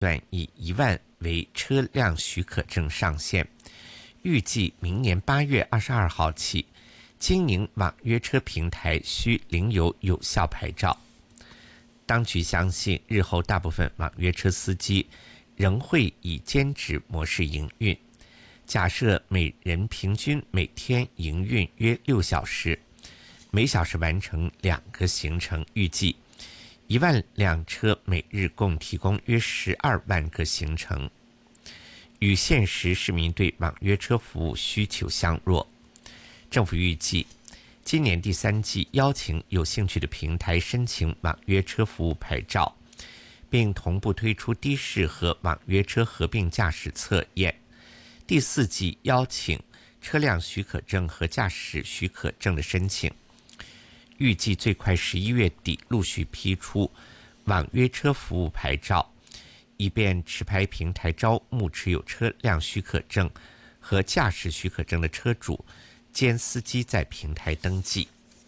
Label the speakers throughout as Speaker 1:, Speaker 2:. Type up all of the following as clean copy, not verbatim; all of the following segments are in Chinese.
Speaker 1: 段以1万为车辆许可证上限，预计明年8月22号起，经营网约车平台需领有有效牌照。当局相信，日后大部分网约车司机仍会以兼职模式营运。假设每人平均每天营运约6小时，每小时完成2个行程，预计1万辆车每日共提供约12万个行程，与现实市民对网约车服务需求相若。政府预计今年第3季邀请有兴趣的平台申请网约车服务牌照，并同步推出的士和网约车合并驾驶测验。第4季邀请车辆许可证和驾驶许可证的申请，预计最快11月底陆续批出网约车服务牌照，以便持牌平台招募持有车辆许可证和驾驶许可证的车主兼司机在平台登记。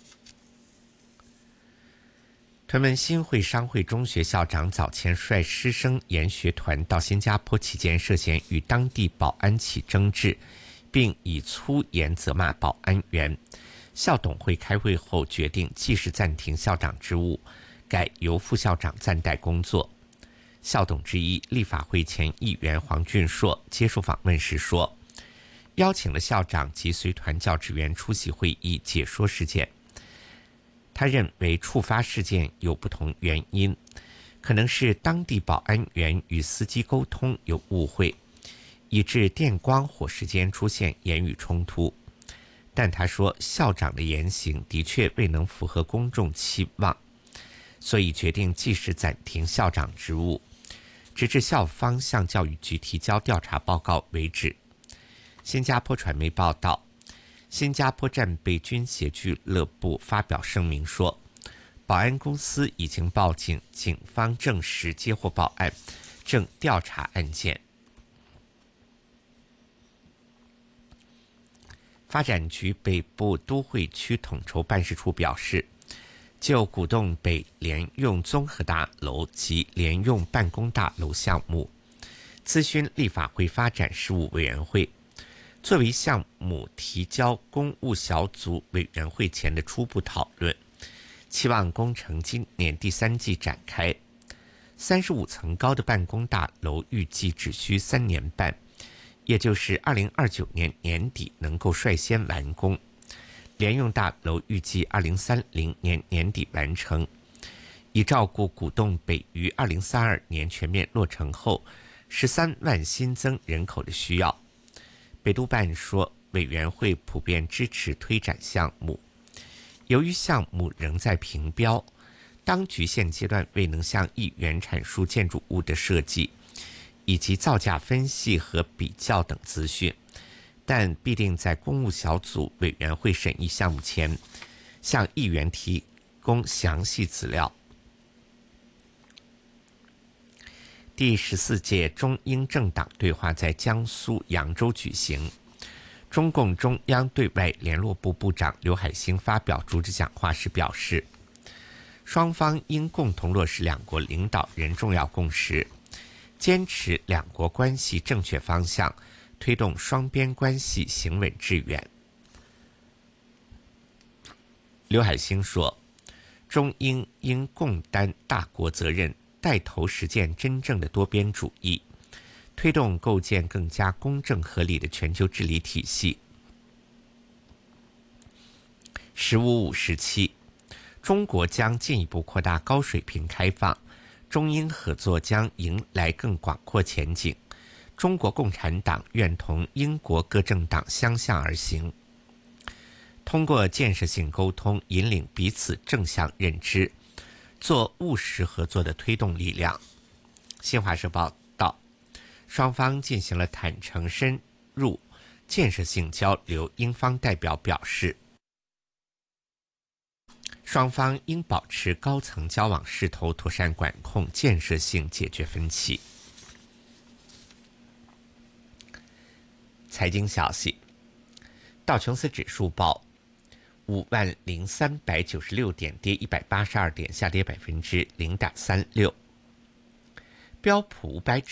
Speaker 1: 屯门新会商会中学校长早前率师生研学团到新加坡期间，涉嫌与当地保安起争执，并以粗言责骂保安员。校董会开会后决定即时暂停校长职务，改由副校长暂代工作。校董之一立法会前议员黄俊硕接受访问时说，邀请了校长及随团教职员出席会议解说事件。他认为触发事件有不同原因，可能是当地保安员与司机沟通有误会，以致电光火石间出现言语冲突。但他说，校长的言行的确未能符合公众期望，所以决定即时暂停校长职务，直至校方向教育局提交调查报告为止。新加坡传媒报道，新加坡战备军协俱乐部发表声明说，保安公司已经报警，警方证实接获报案，正调查案件。发展局北部都会区统筹办事处表示，就古洞北联用综合大楼及联用办公大楼项目，咨询立法会发展事务委员会，作为项目提交公务小组委员会前的初步讨论，期望工程今年第3季展开。35层高的办公大楼预计只需3年半，也就是2029年年底能够率先完工。联用大楼预计2030年年底完成，以照顾古洞北于2032年全面落成后13万新增人口的需要。北都办说，委员会普遍支持推展项目。由于项目仍在评标，当局现阶段未能向议员阐述建筑物的设计以及造价分析和比较等资讯，但必定在公务小组委员会审议项目前向议员提供详细资料。第14届中英政党对话在江苏扬州举行。中共中央对外联络部部长刘海星发表主旨讲话时表示，双方应共同落实两国领导人重要共识，坚持两国关系正确方向，推动双边关系行稳致远。刘海星说，中英应共担大国责任，带头实践真正的多边主义，推动构建更加公正合理的全球治理体系。15.5时期，中国将进一步扩大高水平开放，中英合作将迎来更广阔前景。中国共产党愿同英国各政党相向而行，通过建设性沟通引领彼此正向认知，做务实合作的推动力量。新华社报道，双方进行了坦诚深入建设性交流，英方代表表示，双方应保持高层交往势头，妥善管控，建设性解决分歧。财经消息，道琼斯指数报50396点，跌182点，下跌0.36%。 标普500